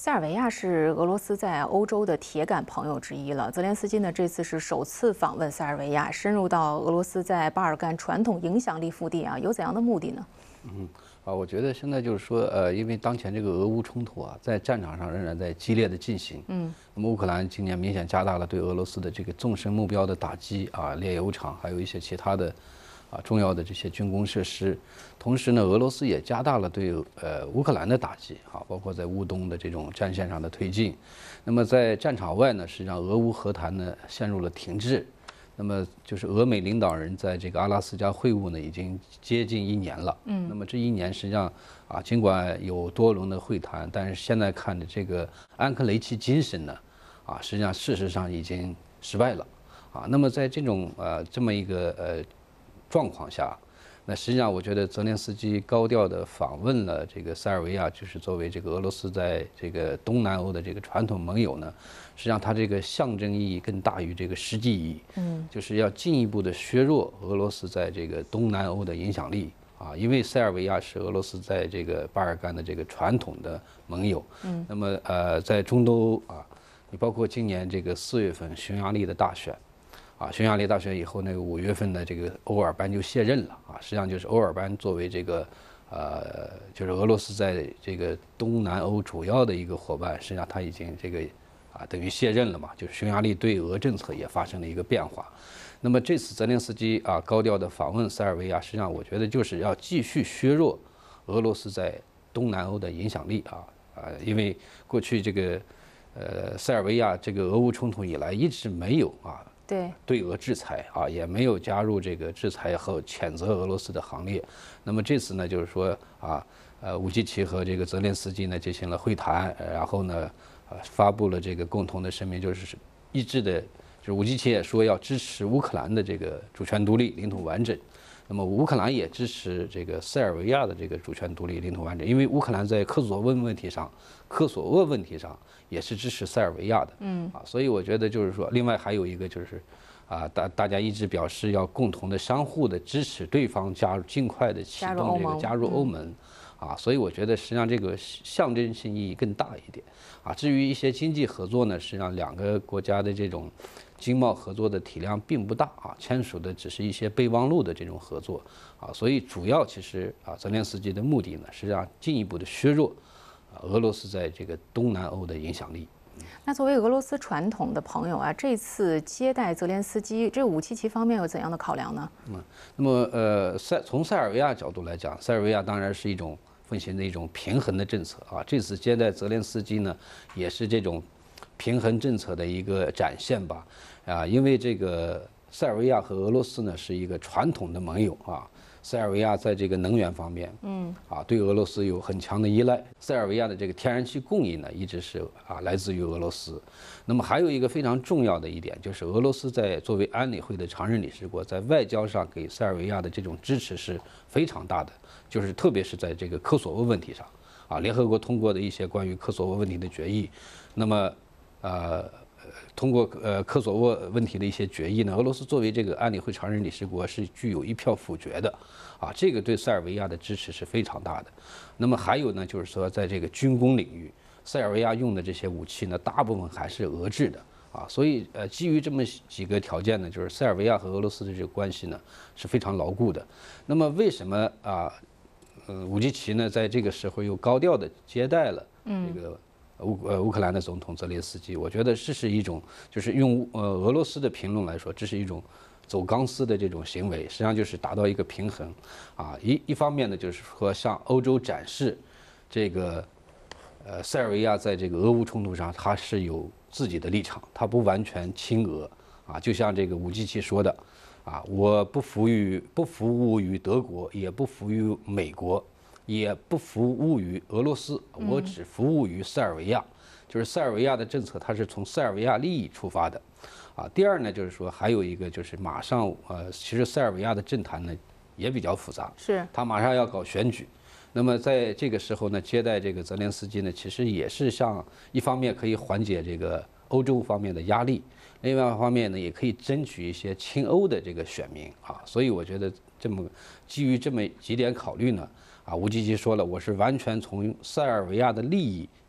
塞尔维亚是俄罗斯在欧洲的铁杆朋友之一了。泽连斯基呢，这次是首次访问塞尔维亚，深入到俄罗斯在巴尔干传统影响力腹地啊，有怎样的目的呢？ 我觉得现在就是说，因为当前这个俄乌冲突啊，在战场上仍然在激烈的进行。那么乌克兰今年明显加大了对俄罗斯的这个纵深目标的打击啊，炼油厂还有一些其他的重要的这些军工设施。同时呢，俄罗斯也加大了对乌克兰的打击啊，包括在乌东的这种战线上的推进。那么在战场外呢，实际上俄乌和谈呢陷入了停滞。那么就是俄美领导人在这个阿拉斯加会晤呢，已经接近1年了。那么这1年实际上尽管有多轮的会谈，但是现在看的这个安克雷奇精神呢，实际上事实上已经失败了。那么在这种这么一个状况下，那实际上我觉得泽连斯基高调的访问了这个塞尔维亚，就是作为这个俄罗斯在这个东南欧的这个传统盟友呢，实际上它这个象征意义更大于这个实际意义。就是要进一步的削弱俄罗斯在这个东南欧的影响力因为塞尔维亚是俄罗斯在这个巴尔干的这个传统的盟友。那么在中东欧你包括今年这个4月份匈牙利的大选。匈牙利大选以后，那个5月份的这个欧尔班就卸任了实际上就是欧尔班作为这个就是俄罗斯在这个东南欧主要的一个伙伴，实际上他已经这个等于卸任了嘛，就是匈牙利对俄政策也发生了一个变化。那么这次泽连斯基高调的访问塞尔维亚，实际上我觉得就是要继续削弱俄罗斯在东南欧的影响力因为过去这个塞尔维亚这个俄乌冲突以来一直没有对俄制裁也没有加入这个制裁和谴责俄罗斯的行列。那么这次呢，就是说武基奇和这个泽连斯基呢进行了会谈，然后呢发布了这个共同的声明，就是一致的，就是武基奇也说要支持乌克兰的这个主权独立、领土完整。那么乌克兰也支持这个塞尔维亚的这个主权独立、领土完整，因为乌克兰在科索沃问题上也是支持塞尔维亚的。所以我觉得就是说，另外还有一个就是大家一直表示要共同的、相互的支持对方尽快的启动这个加入欧盟。所以我觉得实际上这个象征性意义更大一点。至于一些经济合作呢，实际上2个国家的这种经贸合作的体量并不大签署的只是一些备忘录的这种合作所以主要其实泽连斯基的目的呢，实际上进一步的削弱俄罗斯在这个东南欧的影响力。 那作为俄罗斯传统的朋友这次接待泽连斯基，这武契奇方面有怎样的考量呢？ 那么从塞尔维亚角度来讲，塞尔维亚当然是奉行的一种平衡的政策这次接待泽连斯基呢，也是这种平衡政策的一个展现吧因为这个塞尔维亚和俄罗斯呢是一个传统的盟友塞尔维亚在这个能源方面，对俄罗斯有很强的依赖。塞尔维亚的这个天然气供应呢，一直是来自于俄罗斯。那么还有一个非常重要的一点，就是俄罗斯在作为安理会的常任理事国，在外交上给塞尔维亚的这种支持是非常大的，就是特别是在这个科索沃问题上联合国通过的一些关于科索沃问题的决议，那么通过科索沃问题的一些决议呢，俄罗斯作为这个安理会常任理事国是具有1票否决的这个对塞尔维亚的支持是非常大的。那么还有呢，就是说在这个军工领域，塞尔维亚用的这些武器呢，大部分还是俄制的所以基于这么几个条件呢，就是塞尔维亚和俄罗斯的这个关系呢是非常牢固的。那么为什么武基奇呢在这个时候又高调的接待了这个乌克兰的总统泽连斯基？我觉得这是一种，就是用俄罗斯的评论来说，这是一种走钢丝的这种行为，实际上就是达到一个平衡一方面呢，就是说向欧洲展示这个塞尔维亚在这个俄乌冲突上，它是有自己的立场，它不完全亲俄就像这个武基奇说的我不服务于德国，也不服务于美国，也不服务于俄罗斯，我只服务于塞尔维亚。就是塞尔维亚的政策，它是从塞尔维亚利益出发的第二呢，就是说还有一个就是马上其实塞尔维亚的政坛呢也比较复杂， 是他马上要搞选举。那么在这个时候呢，接待这个泽连斯基呢，其实也是一方面可以缓解这个欧洲方面的压力，另外一方面呢，也可以争取一些亲欧的这个选民所以我觉得基于这么几点考虑呢，吴基奇说了，我是完全从塞尔维亚的利益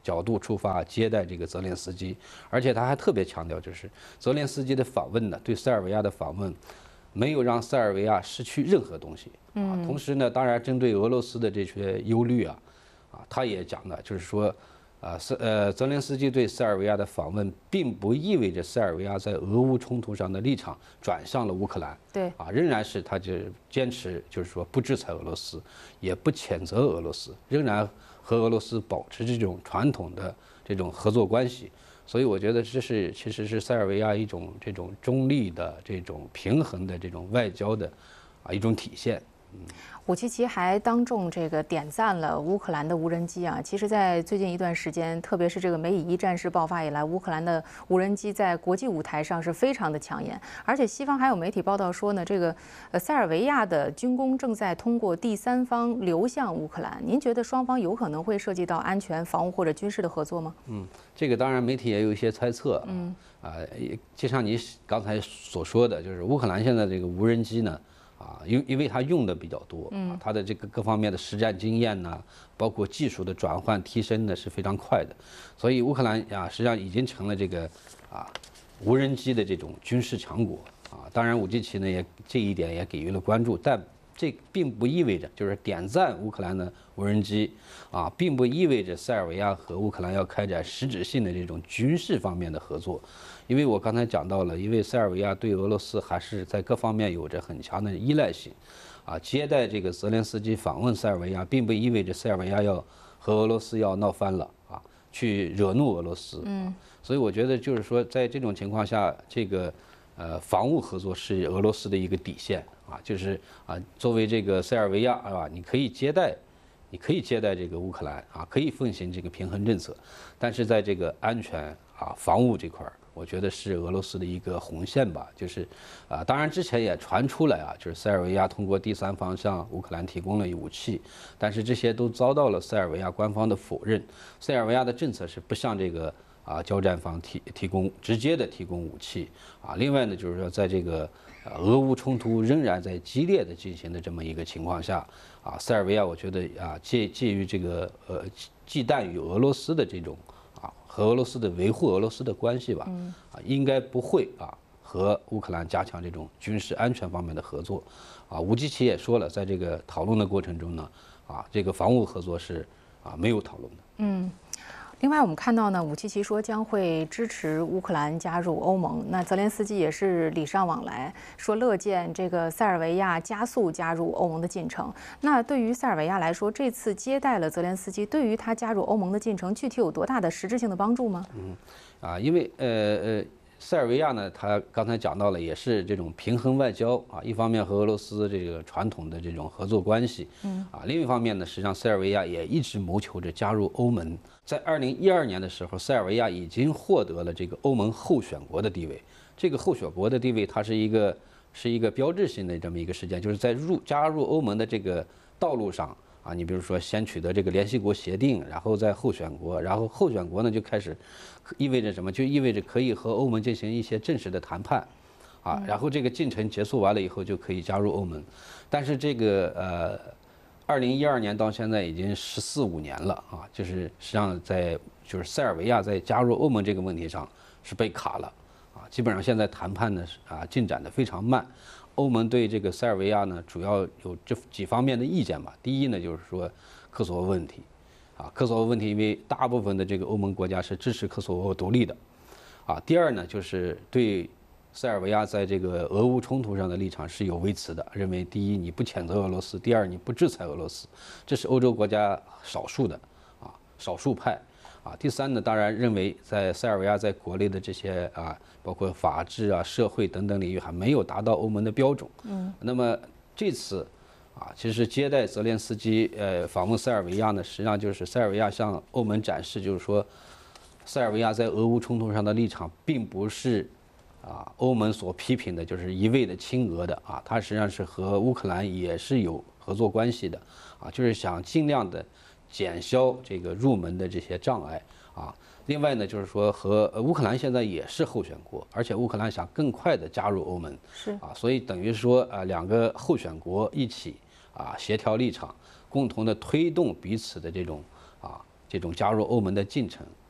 角度出发接待这个泽连斯基，而且他还特别强调，就是泽连斯基的访问呢，对塞尔维亚的访问没有让塞尔维亚失去任何东西啊。同时呢，当然针对俄罗斯的这些忧虑他也讲了，就是说。泽连斯基对塞尔维亚的访问，并不意味着塞尔维亚在俄乌冲突上的立场转向了乌克兰。 对， 仍然是他就坚持，就是说不制裁俄罗斯，也不谴责俄罗斯，仍然和俄罗斯保持这种传统的这种合作关系。所以我觉得这其实是塞尔维亚一种这种中立的、这种平衡的这种外交的一种体现。 武契奇还当众点赞了乌克兰的无人机啊。其实，在最近一段时间，特别是这个美以一战事爆发以来，乌克兰的无人机在国际舞台上是非常的抢眼。而且西方还有媒体报道说呢，这个塞尔维亚的军工正在通过第三方流向乌克兰。您觉得双方有可能会涉及到安全、防务或者军事的合作吗？ 这个当然媒体也有一些猜测。就像你刚才所说的，就是乌克兰现在这个无人机呢。因为它用的比较多，它的这个各方面的实战经验呢，包括技术的转换提升呢是非常快的，所以乌克兰实际上已经成了这个无人机的这种军事强国当然武契奇呢这一点也给予了关注，但这并不意味着就是点赞乌克兰的无人机并不意味着塞尔维亚和乌克兰要开展实质性的这种军事方面的合作。因为我刚才讲到了，因为塞尔维亚对俄罗斯还是在各方面有着很强的依赖性，接待这个泽连斯基访问塞尔维亚，并不意味着塞尔维亚要和俄罗斯要闹翻了去惹怒俄罗斯。所以我觉得就是说，在这种情况下，这个防务合作是俄罗斯的一个底线就是作为这个塞尔维亚你可以接待这个乌克兰可以奉行这个平衡政策，但是在这个安全防务这块儿。我觉得是俄罗斯的一个红线吧，就是当然之前也传出来就是塞尔维亚通过第三方向乌克兰提供了武器，但是这些都遭到了塞尔维亚官方的否认。塞尔维亚的政策是不向这个交战方直接的提供武器另外呢，就是说在这个俄乌冲突仍然在激烈的进行的这么一个情况下塞尔维亚我觉得介于这个忌惮与俄罗斯的这种。和俄罗斯的维护俄罗斯的关系吧，应该不会和乌克兰加强这种军事安全方面的合作，武契奇也说了，在这个讨论的过程中呢，这个防务合作是没有讨论的。 另外，我们看到呢，武契奇说将会支持乌克兰加入欧盟。那泽连斯基也是礼尚往来，说乐见这个塞尔维亚加速加入欧盟的进程。那对于塞尔维亚来说，这次接待了泽连斯基，对于他加入欧盟的进程，具体有多大的实质性的帮助吗？ 因为塞尔维亚呢，他刚才讲到了，也是这种平衡外交一方面和俄罗斯这个传统的这种合作关系，另一方面呢，实际上塞尔维亚也一直谋求着加入欧盟。在2012年的时候，塞尔维亚已经获得了这个欧盟候选国的地位。这个候选国的地位，它是一个标志性的这么一个事件，就是在加入欧盟的这个道路上。你比如说先取得这个联系国协定，然后再候选国，然后候选国呢就开始意味着什么？就意味着可以和欧盟进行一些正式的谈判，然后这个进程结束完了以后就可以加入欧盟。但是这个2012年到现在已经14、15年了就是实际上就是塞尔维亚在加入欧盟这个问题上是被卡了基本上现在谈判呢进展的非常慢。欧盟对这个塞尔维亚呢，主要有这几方面的意见吧。第一呢，就是说科索沃问题，科索沃问题，因为大部分的这个欧盟国家是支持科索沃独立的，第二呢，就是对塞尔维亚在这个俄乌冲突上的立场是有微词的，认为第一你不谴责俄罗斯，第二你不制裁俄罗斯，这是欧洲国家少数的少数派。第三呢，当然认为在塞尔维亚在国内的这些包括法治社会等等领域还没有达到欧盟的标准。那么这次其实接待泽连斯基访问塞尔维亚呢，实际上就是塞尔维亚向欧盟展示，就是说塞尔维亚在俄乌冲突上的立场并不是欧盟所批评的，就是一味的亲俄的它实际上是和乌克兰也是有合作关系的就是想尽量的减消这个入门的这些障碍另外呢，就是说和乌克兰现在也是候选国，而且乌克兰想更快的加入欧盟，所以等于说两个候选国一起协调立场，共同的推动彼此的这种这种加入欧盟的进程